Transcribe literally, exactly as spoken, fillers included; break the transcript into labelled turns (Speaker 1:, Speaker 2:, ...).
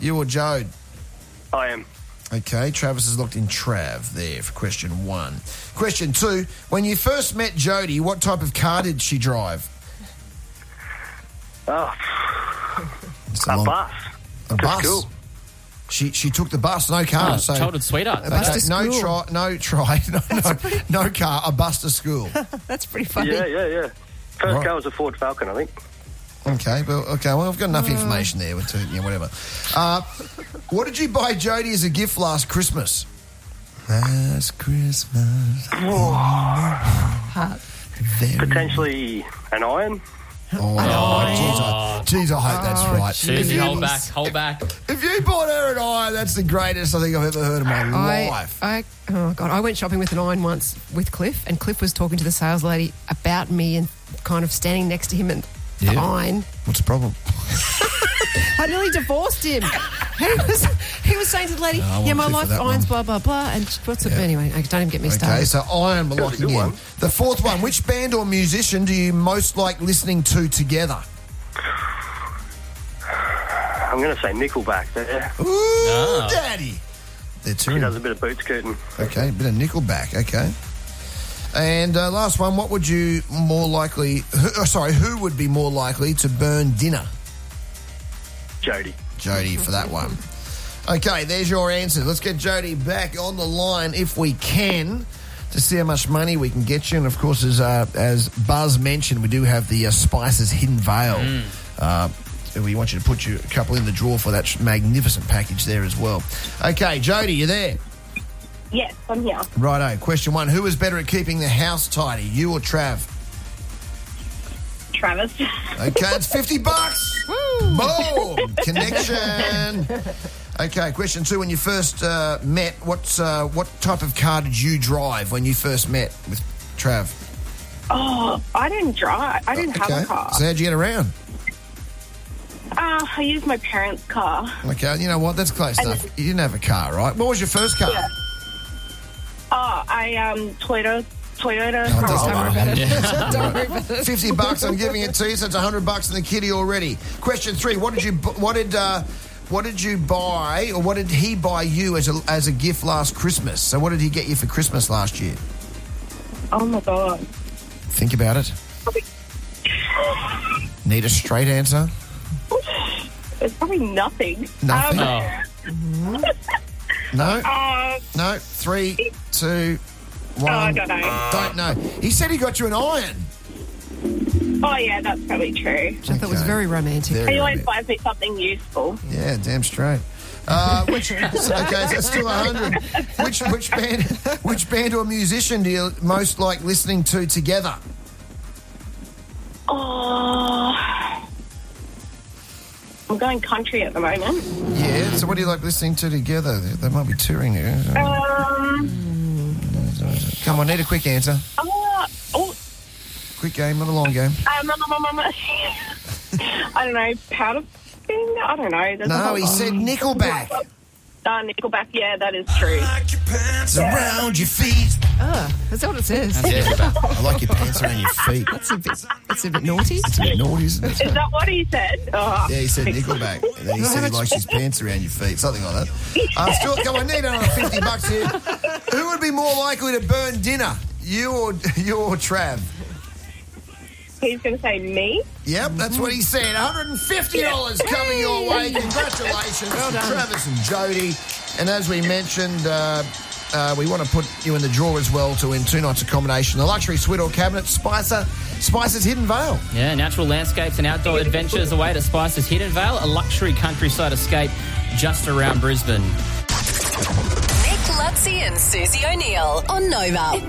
Speaker 1: You or Jode?
Speaker 2: I am.
Speaker 1: Okay, Travis has locked in Trav there for question one. Question two, when you first met Jodie, what type of car did she drive?
Speaker 2: Oh,
Speaker 1: It's
Speaker 2: a
Speaker 1: long-
Speaker 2: bus.
Speaker 1: A
Speaker 2: To
Speaker 1: bus?
Speaker 2: school.
Speaker 1: She she took the bus, no car.
Speaker 3: Oh,
Speaker 1: so
Speaker 3: childhood sweetheart.
Speaker 1: Okay,
Speaker 4: Bus to
Speaker 1: no
Speaker 4: school.
Speaker 1: try, no try, no, no, no car, a bus to school.
Speaker 4: That's pretty funny.
Speaker 2: Yeah, yeah, yeah. First
Speaker 1: Right.
Speaker 2: car was a Ford Falcon, I think.
Speaker 1: Okay, well, okay, well, I've got enough information there. To, yeah, whatever. Uh, what did you buy Jodie as a gift last Christmas? Last Christmas.
Speaker 4: Heart.
Speaker 1: Very-
Speaker 2: Potentially an iron.
Speaker 1: Oh, jeez, I, geez, I hope that's
Speaker 4: Oh,
Speaker 1: right.
Speaker 3: Susie,
Speaker 1: If you-
Speaker 3: hold back, hold back.
Speaker 1: If you bought her an iron, that's the greatest I think I've ever heard in my
Speaker 4: I,
Speaker 1: life.
Speaker 4: I, oh God, I went shopping with an iron once with Cliff, and Cliff was talking to the sales lady about me and kind of standing next to him and the
Speaker 1: Yeah.
Speaker 4: iron.
Speaker 1: What's the problem?
Speaker 4: I nearly divorced him. He was, he was saying to the lady,
Speaker 1: No, I won't
Speaker 4: yeah, my
Speaker 1: do for
Speaker 4: life
Speaker 1: that
Speaker 4: irons,
Speaker 1: one.
Speaker 4: blah, blah, blah. And what's it?
Speaker 1: Yeah.
Speaker 4: Anyway, okay, don't even get me
Speaker 1: Okay,
Speaker 4: started.
Speaker 1: so iron we're
Speaker 2: That was a
Speaker 1: locking
Speaker 2: good
Speaker 1: in.
Speaker 2: one.
Speaker 1: The fourth one, which band or musician do you most like listening to together?
Speaker 2: I'm going to say Nickelback there.
Speaker 1: Ooh,
Speaker 3: Ah.
Speaker 1: daddy. They're
Speaker 2: She
Speaker 1: touring.
Speaker 2: does a bit of boot scooting.
Speaker 1: Okay, a bit of Nickelback, okay. And uh, last one, what would you more likely... Who, oh, sorry, who would be more likely to burn dinner?
Speaker 2: Jodie.
Speaker 1: Jodie for that one. Okay, there's your answer. Let's get Jodie back on the line if we can to see how much money we can get you. And, of course, as uh, as Buzz mentioned, we do have the uh, Spices Hidden Veil.
Speaker 3: Mm.
Speaker 1: Uh, we want you to put you a couple in the drawer for that magnificent package there as well. Okay, Jodie, you there?
Speaker 5: Yes, I'm here.
Speaker 1: Righto. Question one, who is better at keeping the house tidy, you or Trav?
Speaker 5: Travis.
Speaker 1: Okay, it's fifty bucks. Boom! Connection. Okay, question two. When you first uh, met, what's uh, what type of car did you drive when you first met with Trav?
Speaker 5: Oh, I didn't drive. I didn't
Speaker 1: Okay.
Speaker 5: have a car.
Speaker 1: So how'd you get around?
Speaker 5: Uh, I used my parents' car.
Speaker 1: Okay, you know what? That's close
Speaker 5: I
Speaker 1: enough.
Speaker 5: didn't-
Speaker 1: You didn't have a car, right? What was your first car?
Speaker 5: Yeah. Oh, I, um, Toyota, Toyota
Speaker 1: Oh, it doesn't
Speaker 5: Corolla.
Speaker 1: matter.
Speaker 4: Don't worry about it.
Speaker 1: Fifty bucks. I'm giving it to you. So it's a hundred bucks in the kitty already. Question three. What did you? bu- What did? Uh, what did you buy, or what did he buy you as a as a gift last Christmas? So what did he get you for Christmas last year?
Speaker 5: Oh, my God.
Speaker 1: Think about it. Need a straight answer?
Speaker 5: It's probably nothing.
Speaker 1: Nothing?
Speaker 5: Um,
Speaker 3: Oh,
Speaker 1: No?
Speaker 5: uh,
Speaker 1: No? Three, two, one.
Speaker 5: Oh, I don't know.
Speaker 1: Don't know. He said he got you an iron.
Speaker 5: oh, yeah, that's probably true.
Speaker 4: Which I thought was
Speaker 1: Okay.
Speaker 4: very romantic.
Speaker 1: Very
Speaker 5: He always
Speaker 1: good.
Speaker 5: buys me something useful.
Speaker 1: Yeah, damn straight. Uh, which okay, so it's still a hundred. Which which band which band or musician do you most like listening to together?
Speaker 5: Oh, I'm going country at the moment.
Speaker 1: Yeah. So what do you like listening to together? They, they might be touring here.
Speaker 5: Um,
Speaker 1: Come on, need a quick answer.
Speaker 5: oh, oh,
Speaker 1: Quick game, not a long game.
Speaker 5: um, um, um, um, um, I don't know, powder thing? I don't know. There's a
Speaker 1: No,
Speaker 5: whole
Speaker 1: he
Speaker 5: lot.
Speaker 1: said Nickelback.
Speaker 5: Uh, Nickelback, yeah, that is true.
Speaker 1: Like your pants around your feet.
Speaker 4: Oh, that's what it says.
Speaker 3: that's Nickelback.
Speaker 1: I like your pants around your feet.
Speaker 4: That's a bit, that's a bit naughty.
Speaker 1: It's a bit naughty, isn't it?
Speaker 5: Is that what he said? Oh.
Speaker 1: Yeah, he said Nickelback. And then he said he likes his pants around your feet. Something like that. Uh, still, come on, need another fifty bucks here. Who would be more likely to burn dinner? You or you or Trav?
Speaker 5: He's going to say me?
Speaker 1: Yep, that's what he said. one hundred fifty dollars coming your way. Congratulations to Travis and Jodie. And as we mentioned, uh, uh, we want to put you in the draw as well to win two nights accommodation, the luxury suite or cabinet, Spicer, Spicer's Hidden Vale.
Speaker 3: Yeah, natural landscapes and outdoor adventures away to Spices Hidden Vale, a luxury countryside escape just around Brisbane.
Speaker 6: Nick Lutzi and Susie O'Neill on Nova.